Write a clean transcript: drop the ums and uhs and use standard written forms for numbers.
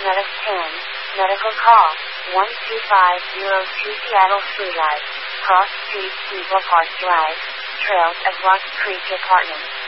Medic 10, medical call, 12502 Seattle Freelight, Cross Street, Eagle Park Drive, Trails of Rock Creek Apartments.